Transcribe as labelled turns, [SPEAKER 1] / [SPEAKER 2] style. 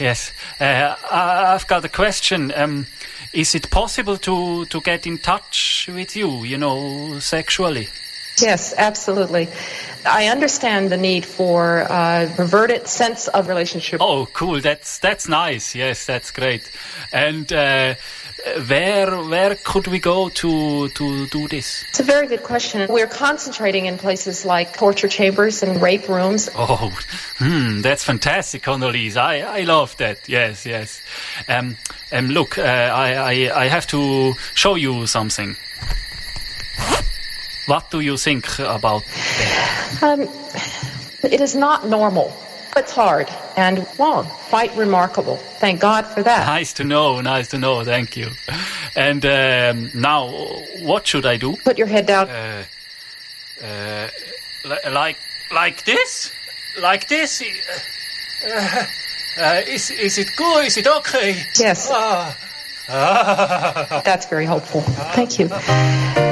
[SPEAKER 1] Yes. I've got a question. Is it possible to get in touch with you, sexually?
[SPEAKER 2] Yes, absolutely. I understand the need for a perverted sense of relationship.
[SPEAKER 1] Oh, cool. That's nice. Yes, that's great. And where could we go to do this?
[SPEAKER 2] It's a very good question. We're concentrating in places like torture chambers and rape rooms.
[SPEAKER 1] Oh, that's fantastic, Condoleezza. I love that. Yes. Look, I have to show you something. What do you think about that?
[SPEAKER 2] It is not normal. It's hard and long, quite remarkable. Thank God for that.
[SPEAKER 1] Nice to know. Thank you. And now, what should I do?
[SPEAKER 2] Put your head down.
[SPEAKER 1] Like this? Like this? Is it good? Is it okay?
[SPEAKER 2] Yes. That's very helpful. Thank you.